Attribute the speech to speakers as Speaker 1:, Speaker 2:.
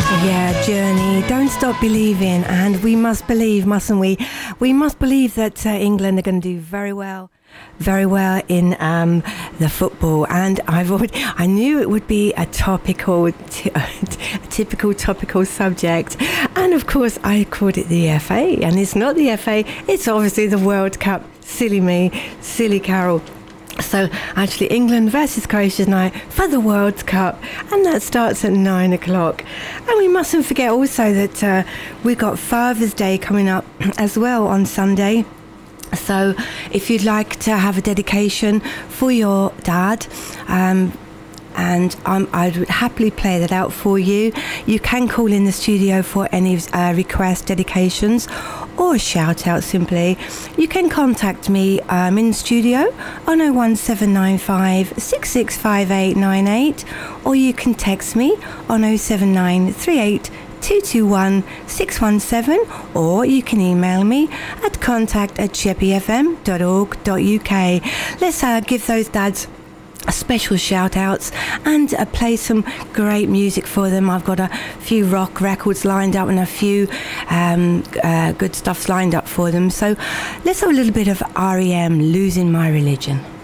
Speaker 1: Yeah, Journey, don't stop believing, and we must believe, mustn't we? We must believe that England are going to do very well in the football, and I knew it would be a typical topical subject, and of course I called it the FA, and it's not the FA, it's obviously the World Cup. Silly me, silly Carol. So actually England versus Croatia tonight for the World Cup, and that starts at 9 o'clock. And we mustn't forget also that we've got Father's Day coming up as well on Sunday. So if you'd like to have a dedication for your dad, and I would happily play that out for you. You can call in the studio for any request, dedications, or a shout out simply. You can contact me in the studio on 01795 665898, or you can text me on 07938 221 617, or you can email me at contact@sheppyfm.org.uk. Let's give those dads special shout outs and play some great music for them. I've got a few rock records lined up and a few good stuffs lined up for them. So let's have a little bit of REM, Losing My Religion.